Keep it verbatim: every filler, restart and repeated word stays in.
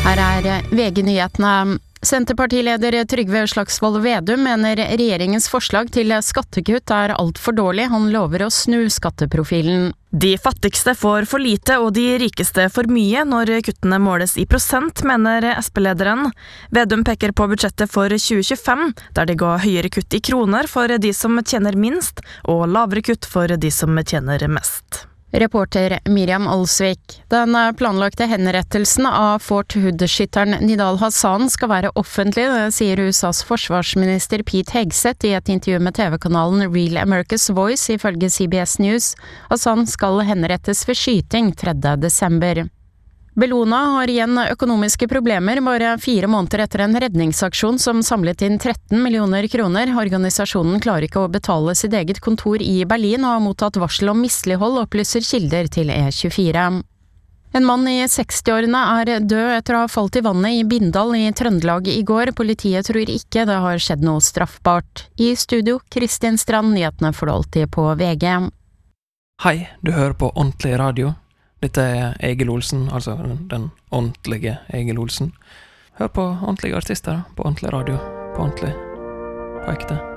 Her er V G-nyhetene. Senterpartileder Trygve Slagsvold Vedum mener regjeringens forslag til skattekutt er alt for dårlig. Han lover å snu skatteprofilen. De fattigste får for lite og de rikeste for mye når kuttene måles i prosent, mener S P-lederen. Vedum peker på budsjettet for tjue tjuefem, der det ga høyere kutt i kroner for de som tjener minst, og lavere kutt for de som tjener mest. Reporter Miriam Olsvik. Den planlagte henrettelsen av Fort Hood-skytteren Nidal Hasan skal være offentlig, det sier U S A's forsvarsminister Pete Hegseth i et intervju med T V-kanalen Real America's Voice ifølge C B S News. Hasan skal henrettes ved skyting tredje desember. Bellona har igjen økonomiske problemer bare fire måneder etter en redningsaksjon som samlet inn tretten millioner kroner. Organisasjonen klarer ikke å betale sitt eget kontor i Berlin og har mottatt varsel om mislighold, opplyser kilder til E tjuefire. En mann i sekstiårene er død etter å ha falt i vannet i Bindal i Trøndelag i går. Politiet tror ikke det har skjedd noe straffbart. I studio, Kristin Strand, nyhetene får du alltid på V G. Hei, du hører på Ordentlig Radio. Dette er Egil Olsen, altså den, den ordentlige Egil Olsen. Hør på ordentlige artister på ordentlig radio, på ordentlig, på ekte.